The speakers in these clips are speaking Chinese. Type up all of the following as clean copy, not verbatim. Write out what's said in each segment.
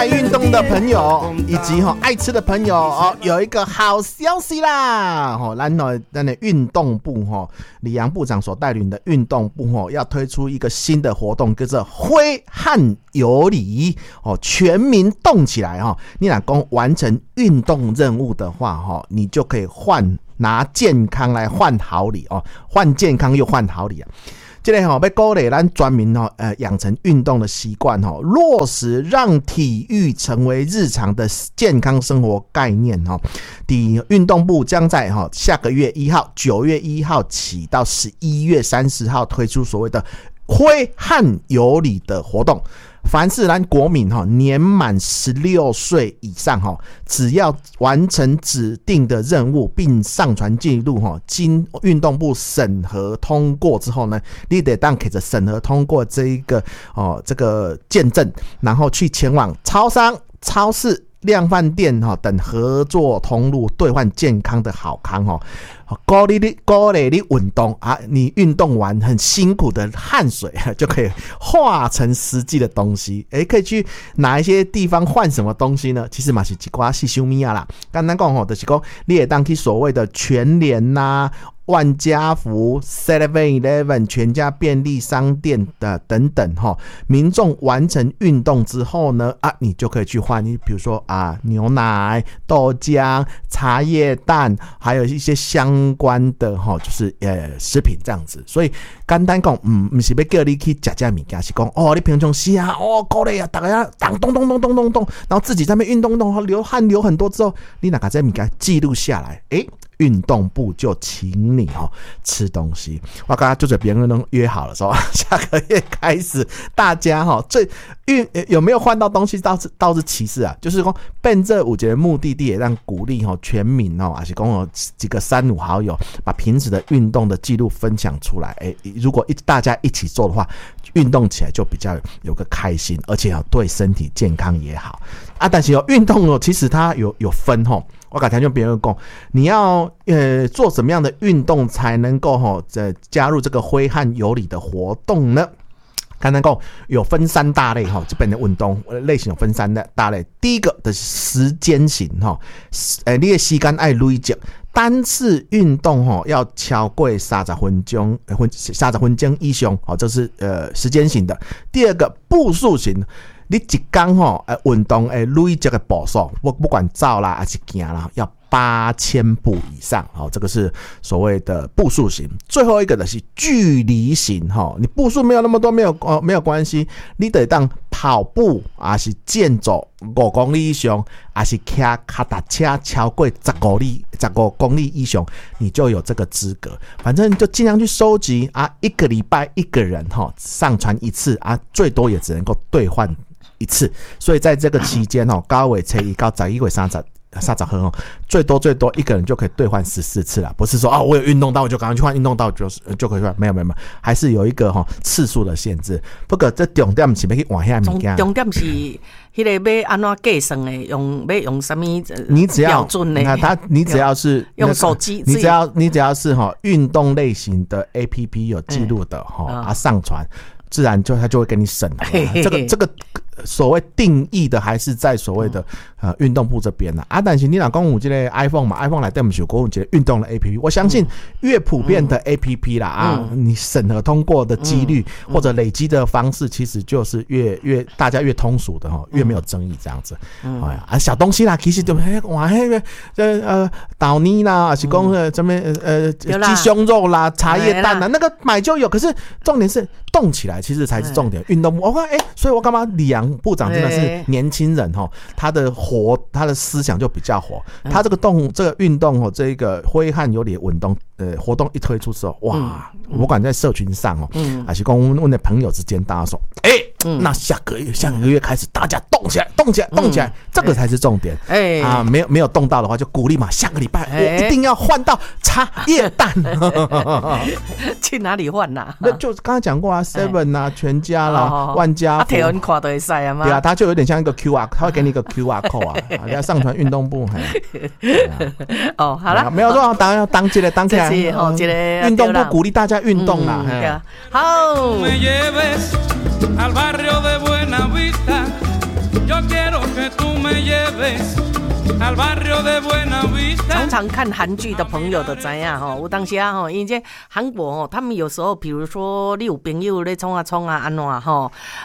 爱运动的朋友以及爱吃的朋友有一个好消息啦！咱的运动部李阳部长所带领的运动部要推出一个新的活动，叫做挥汗有礼全民动起来你若说完成运动任务的话你就可以拿健康来换好礼换健康又换好礼啊！这个要鼓励咱全民养成运动的习惯落实让体育成为日常的健康生活概念运动部将在下个月1号9月1号起到11月30号推出所谓的挥汗有礼的活动。凡是咱国民年满16岁以上只要完成指定的任务并上传记录经运动部审核通过之后呢，你得当给着审核通过这个见证，然后去前往超商、超市、量贩店等合作通路兑换健康的好康鼓励你运动你运动完很辛苦的汗水就可以化成实际的东西可以去哪一些地方换什么东西呢？其实嘛是一寡细小物啦，刚才讲就是说你也当去所谓的全联万家福 7-11 全家便利商店的等等民众完成运动之后呢你就可以去换你比如说牛奶、豆浆、茶叶蛋，还有一些相关的就是食品这样子。所以简单讲不是要叫你去吃物件，是讲你平常时鼓励大家咚咚咚咚咚咚，然后自己在那边运动流汗流很多之后，你把这物件记录下来运动部就请你吃东西。我刚刚就是别人都约好了说下个月开始大家有没有换到东西倒是其次就是说奔这5节目的地也让鼓励全民还是说几个3-5好友把平时的运动的记录分享出来如果大家一起做的话，运动起来就比较有个开心，而且对身体健康也好但是运动其实它有分我刚才就别人讲，你要做什么样的运动才能够加入这个挥汗有礼的活动呢？刚才讲有分3大类这边的运动类型有分3大类。第一个的时间型你的时间要累积，单次运动要超过30分钟以上这是时间型的。第二个步数型，你一天运动累积的步数，不管走啦还是行啦，要8000步以上这个是所谓的步数型。最后一个的是距离型你步数没有那么多没有关系，你得当跑步还是健走5公里以上，还是骑脚踏车超过15公里以上，你就有这个资格。反正就尽量去收集一个礼拜一个人上传一次最多也只能够兑换一次。所以在这个期间9月初1到11月30号最多一个人就可以兑换14次了，不是说我有运动到我就赶快去换，运动到就可以换，没有，还是有一个次数的限制。不过这重点是要去换遐物件，重点是迄个要安怎计算的，要用什么标准的？ 你只要是用手机， 你只要是运动类型的 APP 有记录的上传，自然它就会给你审核。这个所谓定义的还是在所谓的运动部这边但是你若讲有这个 iPhone 嘛 ，iPhone 内底不是有这个运动的 APP， 我相信越普遍的 APP 啦你审核通过的几率或者累积的方式，其实就是越大家越通俗的越没有争议这样子。小东西啦，其实就哇豆泥啦，还是讲什么鸡胸肉啦、茶叶蛋啦，那个买就有。可是重点是动起来，其实才是重点。运动部，我看所以我干嘛李阳部长真的是年轻人他的思想就比较活。他这个运动这个挥汗有礼运动活动一推出之后，哇！不管在社群上还是跟我们的朋友之间，大家说，那下个月开始大家动起来，这个才是重点。没有动到的话，就鼓励嘛，下个礼拜我一定要换到茶叶蛋。 去哪里换呐？ 那就刚才讲过7全家啦、万家福， 你看都会使啊吗？ 对它就有点像一个 QR， 它会给你一个 QR code 你要上传运动部。 好了， 没有说当起来。运动部鼓励大家运动啦。 好。 常常看韩剧的朋友都知道哈，有当时啊哈，因为韩国哦，他们有时候比如说你有朋友在冲啊安怎哈，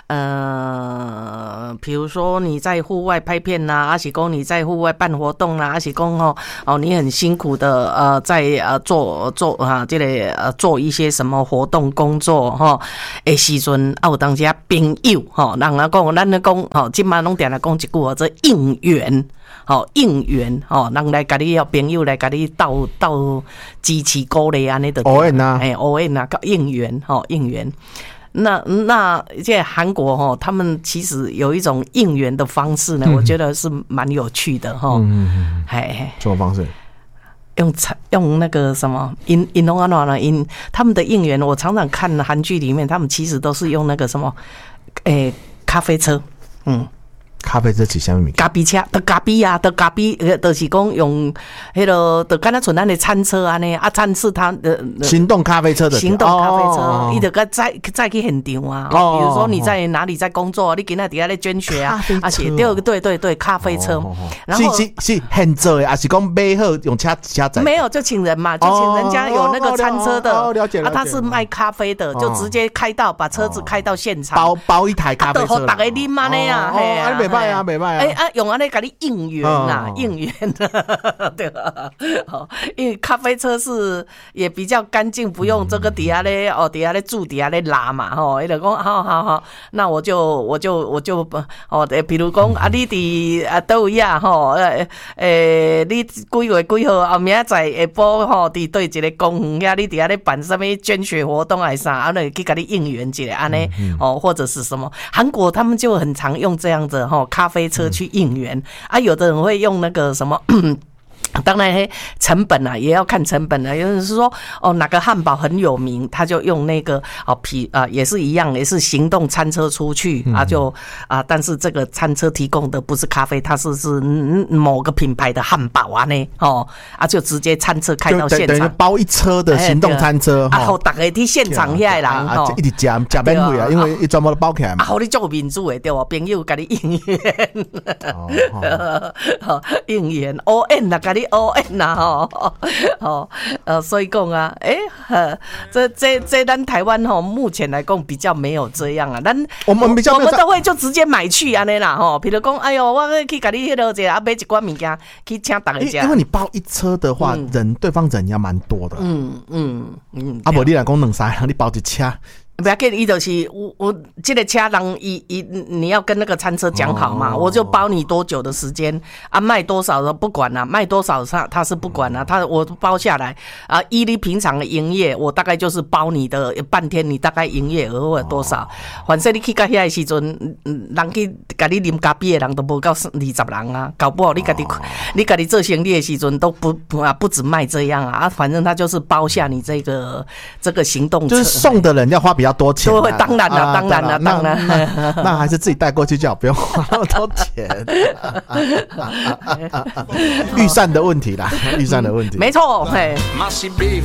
比如说你在户外拍片呐，还是讲你在户外办活动啦，还是讲哦你很辛苦的在做这个做一些什么活动工作哈，的时阵啊有当时朋友哈，人啊讲咱咧讲吼，今嘛拢定来讲一句哦，这应援。应援人来甲你朋友来甲你斗支持鼓励安尼的， 応援啊， 応援啊，应援应援。那这韩国他们其实有一种应援的方式呢，我觉得是蛮有趣的哈。 什么方式？ 用那个什么因拢安怎呢？他们的应援，我常常看韩剧里面，他们其实都是用那个什么，咖啡车， 咖啡车是啥物物？ 咖啡车，咖啡啊，咖啡，就是讲用迄个，就敢若像咱的餐车安尼啊，餐是它行动咖啡车的行动咖啡车，伊就个再去现场啊。比如说你在哪里在工作，你今仔底下咧捐血啊，而且对，咖啡车。然后是现做的，还是讲买好用车载？ 没有，就请人嘛，就请人家有那个餐车的， 了解。 他是卖咖啡的，就直接开到把车子开到现场， 包一台咖啡车， 大家啉嘛呢啊， 袂歹啊，袂歹啊。 用安尼给你应援呐，应援的，对吧？因为咖啡车是也比较干净，不用这个底下咧住底下咧拉嘛，伊就讲好，那我就比如讲你伫倒位啊你几月几号后明仔载下晡伫对一个公园遐，你底下咧办什么捐血活动还是啥，啊，去给你应援一下安尼或者是什么？韩国他们就很常用这样子咖啡车去应援啊，有的人会用那个什么。当然成本啊也要看成本啊，有人是说哪个汉堡很有名，他就用那个也是一样，也是行动餐车出去但是这个餐车提供的不是咖啡，它是某个品牌的汉堡啊呢就直接餐车开到现场， 等于包一车的行动餐车好大家去现场遐人一直吃免费啊，因为一专门都包起来嘛， 好你做民主的对吧？朋友给你应援应援 ON 啦，给你ON 啊所以讲啊，这咱台湾目前来讲比较没有这样啊， 我们都会就直接买去安尼啦比如讲，哎呦，我去给你迄个这买一罐物件去请大家吃， 因为你包一车的话，对方人要蛮多的，不你来讲两三人，你包一车。 不要紧，伊就是我这个车人你要跟那个餐车讲好嘛，我就包你多久的时间啊，卖多少的不管啦，卖多少他是不管啦，我包下来啊，依你平常的营业，我大概就是包你的半天，你大概营业额或者多少，反正你去到遐的时阵，人去甲你啉咖啡的人都无到20人啊，搞不好你家己做生意的时阵都不止卖这样啊，反正他就是包下你这个行动车， 就是送的人要花比较多钱， 当然了， 那还是自己带过去就好，不用花那么多钱。预算的问题啦，预算的问题。 没错， Massive beef